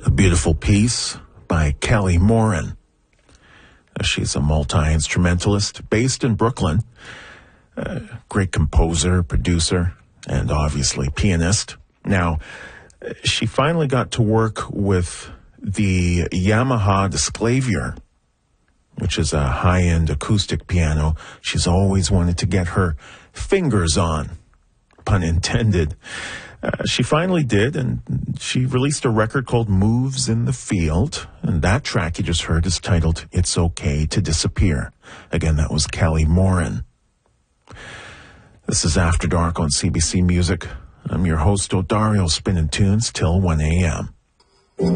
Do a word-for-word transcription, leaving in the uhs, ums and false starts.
A beautiful piece by Kelly Moran. She's a multi-instrumentalist based in Brooklyn. A great composer, producer, and obviously pianist. Now, she finally got to work with the Yamaha Disclavier, which is a high-end acoustic piano she's always wanted to get her fingers on, pun intended. Uh, she finally did, and she released a record called Moves in the Field, and that track you just heard is titled It's Okay to Disappear. Again, that was Kelly Moran. This is After Dark on C B C Music. I'm your host, Odario, spinning tunes till one a.m.